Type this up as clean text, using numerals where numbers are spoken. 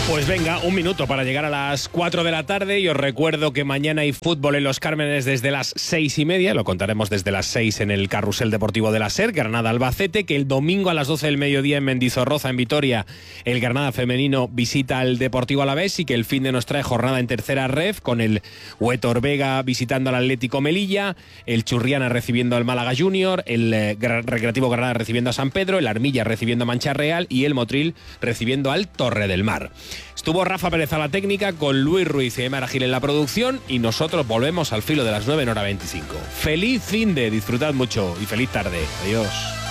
Pues venga, un minuto para llegar a las 4 de la tarde y os recuerdo que mañana hay fútbol en Los Cármenes desde las 6:30, lo contaremos desde las 6 en el Carrusel Deportivo de la SER, Granada-Albacete, que el domingo a las 12 del mediodía en Mendizorroza, en Vitoria, el Granada femenino visita al Deportivo Alavés y que el fin de nos trae jornada en tercera ref con el Huetor Vega visitando al Atlético Melilla, el Churriana recibiendo al Málaga Junior, el Recreativo Granada recibiendo a San Pedro, el Armilla recibiendo a Mancha Real y el Motril recibiendo al Torre del Mar. Estuvo Rafa Pérez a la técnica, con Luis Ruiz y Emma Aragil en la producción, y nosotros volvemos al filo de las 9 en hora 25. Feliz fin de, disfrutad mucho y feliz tarde. Adiós.